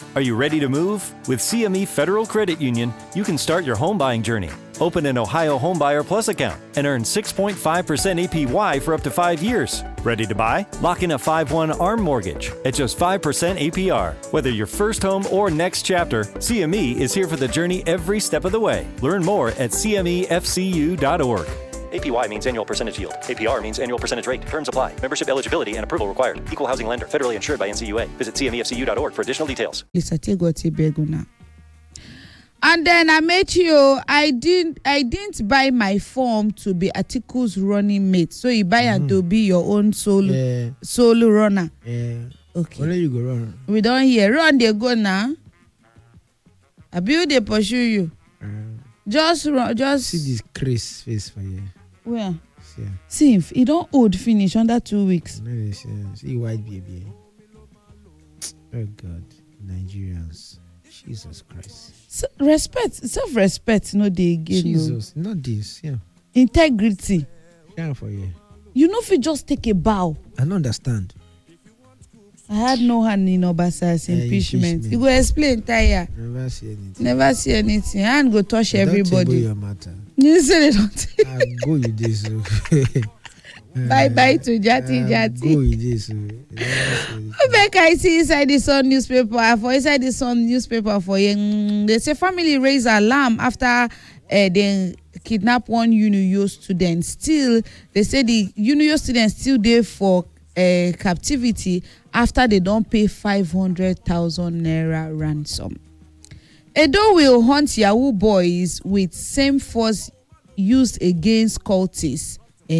Are you ready to move? With CME Federal Credit Union, you can start your home buying journey. Open an Ohio Homebuyer Plus account and earn 6.5% APY for up to 5 years. Ready to buy? Lock in a 5/1 ARM mortgage at just 5% APR. Whether your first home or next chapter, CME is here for the journey every step of the way. Learn more at cmefcu.org. APY means annual percentage yield. APR means annual percentage rate. Terms apply. Membership eligibility and approval required. Equal housing lender. Federally insured by NCUA. Visit cmefcu.org for additional details. And then I met you. I didn't buy my form to be Atiku's running mate. So you buy and to be your own solo runner. Yeah. Okay. Where you go run? We don't hear. Run, they go now. I build they pursue you. Just run. Just see this Chris face for you. Where? Yeah. See if he don't old finish under 2 weeks. See white baby. Oh God, Nigerians. Jesus Christ. Self-respect, no dey again. Jesus, no. Not this, yeah. Integrity. Yeah, for you. You know if you just take a bow. I don't understand. I had no hand in Obasa's impeachment. You go explain, Taya. Never see anything. Hand go touch everybody. Your matter. You say they don't. I'll go with this. Bye to Jati. Go with this. Make I see inside the Sun newspaper. For inside the Sun newspaper for you, they say family raise alarm after they kidnap one UNIO student. Still, they say the UNIO student still there for captivity after they don't pay 500,000 naira ransom. Edo will hunt Yahoo boys with same force used against cultists.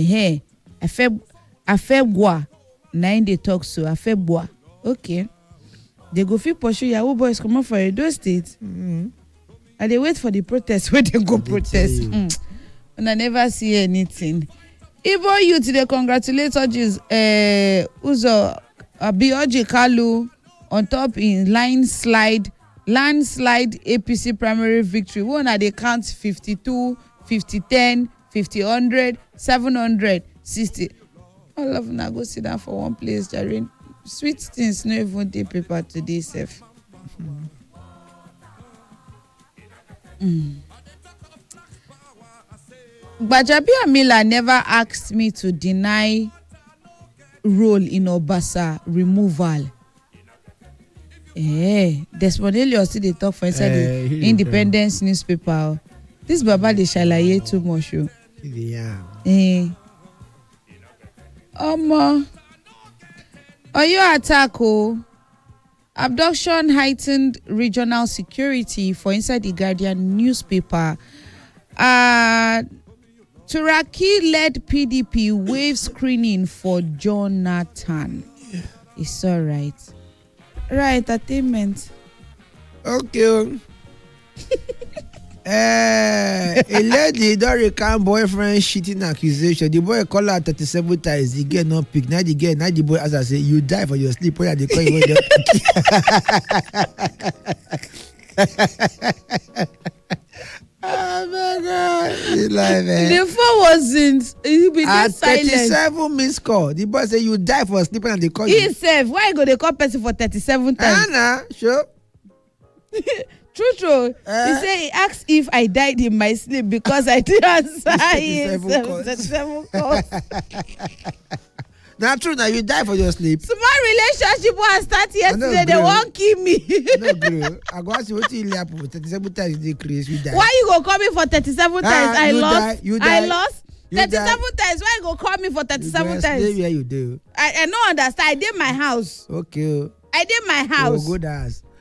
Afebwa. 9 they talk so. Afebwa. Okay. They go fit pursue Yahoo boys come up for Edo State. And they wait for the protest where they go protest. And I never see anything. Igbo youth they congratulate judges Uzo Abioji Kalu on top in landslide APC primary victory. One at they count 52, 50-10, 50-100, 760. All of them go sit down for one place, Jaren. Sweet things no even dey paper today, sef. Gbajabiamila never asked me to deny role in Obasa removal. Desmond Elliot still dey talk for inside the Independence newspaper. This Baba dey shalaye too much. Oyo attack abduction heightened regional security for inside the Guardian newspaper. Turaki led PDP wave screening for Jonathan. It's all right. Right, entertainment. Okay. A lady don't recount boyfriend cheating accusation. The boy call her 37 times. The girl not pick. Now the boy as I say, you die for your sleep. Where they call you? Oh my God! The phone wasn't. At 37 missed call. The boy say you die for sleeping and they call you. He said, why go they call person for 37 times? Anna, sure. True. He said he asked if I died in my sleep because I didn't answer him. 37 calls. Now true, now you die for your sleep. Small relationship was started yesterday. They won't kill me. No, bro. I go ask you what you happen. 37 times they create you die. Why you go call me for 37 times? I lost. You die. I lost. 37 times. Why you go call me for 37 times? Where you do? I don't understand. I did my house. Okay. I did my house. Oh, good ass.